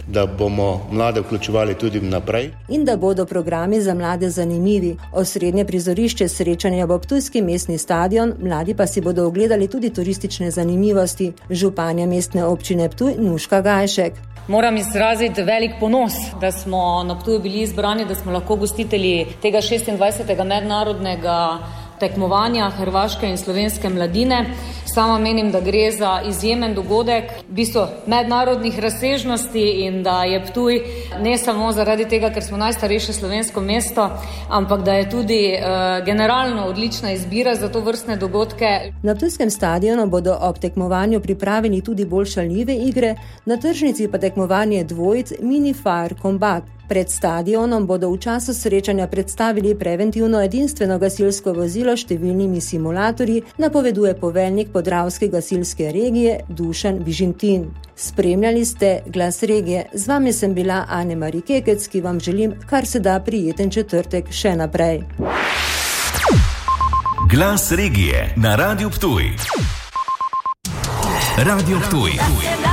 da bomo mlade vključevali tudi naprej. In da bodo programi za mlade zanimivi. Osrednje prizorišče srečanja bo ptujski mestni stadion, mladi pa si bodo ogledali tudi turistične zanimivosti. Županja mestne občine Ptuj Nuška Gajšek. Moram izraziti velik ponos, da smo na Ptuju bili izbrani, da smo lahko gostitelji tega 26. mednarodnega tekmovanja hrvaške in slovenske mladine. Sama menim, da gre za izjemen dogodek, v bistvu mednarodnih razsežnosti in da je Ptuj ne samo zaradi tega, ker smo najstarejše slovensko mesto, ampak da je tudi generalno odlična izbira za to vrstne dogodke. Na ptujskem stadionu bodo ob tekmovanju pripravili tudi bolj šaljive igre, na tržnici pa tekmovanje dvojic Mini Fire Combat. Pred stadionom bodo v času srečanja predstavili preventivno edinstveno gasilsko vozilo s številnimi simulatorji, napoveduje poveljnik podravske gasilske regije Dušan Vižintin. Spremljali ste Glas regije. Z vami sem bila Ane-Mari Kekec, ki vam želim kar se da prijeten četrtek še naprej. Glas regije na Radio Ptuj. Radio Ptuj.